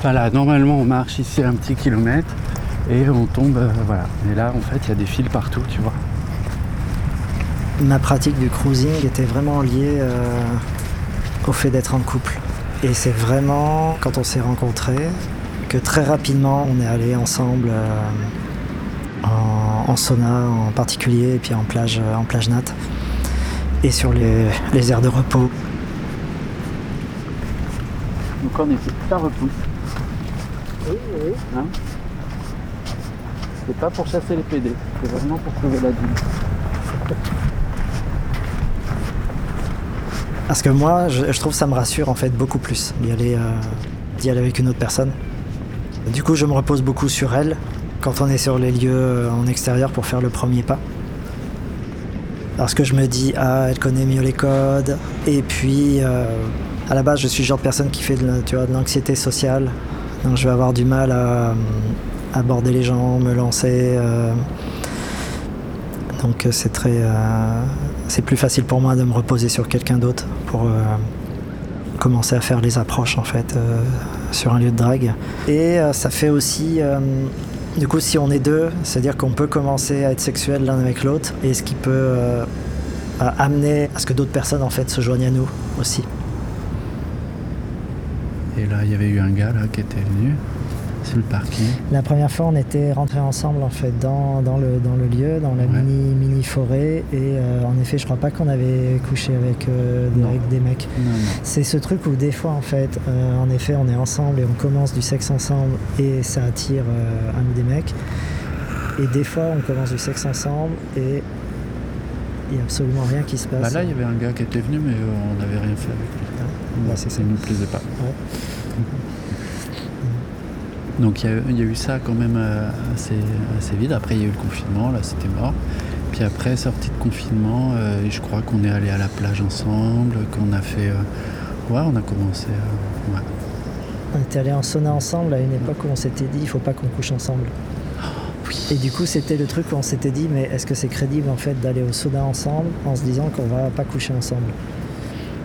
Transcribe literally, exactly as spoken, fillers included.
Voilà, normalement on marche ici un petit kilomètre et on tombe, euh, voilà. Et là en fait il y a des fils partout, tu vois. Ma pratique du cruising était vraiment liée euh, au fait d'être en couple. Et c'est vraiment quand on s'est rencontrés que très rapidement on est allés ensemble euh, en, en sauna en particulier et puis en plage, en plage nat et sur les, les aires de repos. Donc en effet, ça repousse. Oui, oui. Hein, c'est pas pour chasser les pédés, c'est vraiment pour trouver la dune. Parce que moi, je, je trouve que ça me rassure en fait beaucoup plus d'y aller, euh, d'y aller avec une autre personne. Du coup, je me repose beaucoup sur elle quand on est sur les lieux en extérieur pour faire le premier pas. Parce que je me dis, ah, elle connaît mieux les codes. Et puis, euh, à la base, je suis le genre de personne qui fait de, la- tu vois, de l'anxiété sociale. Donc, je vais avoir du mal à, à aborder les gens, me lancer. euh. Donc, c'est très, euh, c'est plus facile pour moi de me reposer sur quelqu'un d'autre pour euh, commencer à faire les approches en fait euh, sur un lieu de drague. Et euh, ça fait aussi, euh, du coup, si on est deux, c'est-à-dire qu'on peut commencer à être sexuel l'un avec l'autre, et ce qui peut euh, amener à ce que d'autres personnes en fait se joignent à nous aussi. Et là il y avait eu un gars là qui était venu sur le parking. La première fois, on était rentrés ensemble en fait dans, dans, le, dans le lieu, dans la Ouais. mini, mini forêt, et euh, en effet, je crois pas qu'on avait couché avec, euh, Non. avec des mecs. Non, non. C'est ce truc où des fois en fait, euh, en effet, on est ensemble et on commence du sexe ensemble et ça attire euh, un ou des mecs. Et des fois, on commence du sexe ensemble et il n'y a absolument rien qui se passe. Bah là il y avait un gars qui était venu mais euh, on n'avait rien fait avec lui. Ah, bah, c'est ça. Ça ne nous plaisait pas. Ouais. Donc il y, a- il y a eu ça quand même euh, assez, assez vite. Après il y a eu le confinement, là c'était mort. Puis après, sortie de confinement, euh, je crois qu'on est allé à la plage ensemble, qu'on a fait... euh, ouais, on a commencé... euh, ouais. On était allés en sauna ensemble à une époque où on s'était dit il faut pas qu'on couche ensemble. Et du coup, c'était le truc où on s'était dit mais est-ce que c'est crédible en fait d'aller au sauna ensemble en se disant qu'on va pas coucher ensemble ?